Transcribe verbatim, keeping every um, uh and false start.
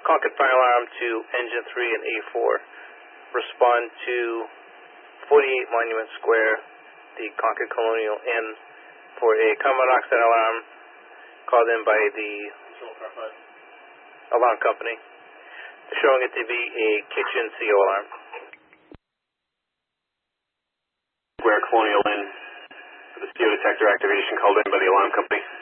Concord fire alarm to engine three and A four. Respond to forty-eight Monument Square, the Concord Colonial Inn, for a carbon monoxide alarm called in by the alarm company, showing it to be a kitchen C O alarm. Square Colonial Inn for the C O detector activation called in by the alarm company.